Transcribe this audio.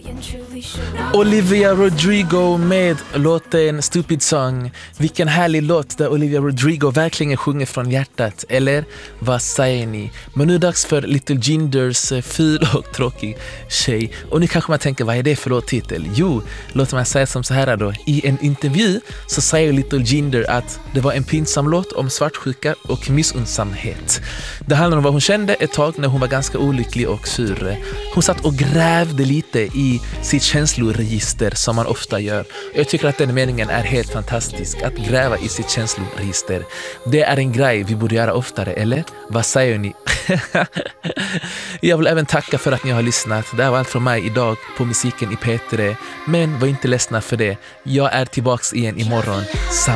Olivia Rodrigo med låten Stupid Song. Vilken härlig låt där Olivia Rodrigo verkligen sjunger från hjärtat. Eller vad säger ni? Men nu är det dags för Little Gingers ful och tråkig tjej. Och nu kanske man tänker, vad är det för låttitel? Jo, låt mig säga som så här då. I en intervju så säger Little Ginger att det var en pinsam låt om svartsjuka och missunnsamhet. Det handlar om vad hon kände ett tag när hon var ganska olycklig och sur. Hon satt och grävde lite i sitt känsloregister som man ofta gör. Jag tycker att den meningen är helt fantastisk. Att gräva i sitt känsloregister. Det är en grej vi borde göra oftare, eller? Vad säger ni? Jag vill även tacka för att ni har lyssnat. Det var allt från mig idag på Musiken i P3. Men var inte ledsna för det. Jag är tillbaks igen imorgon.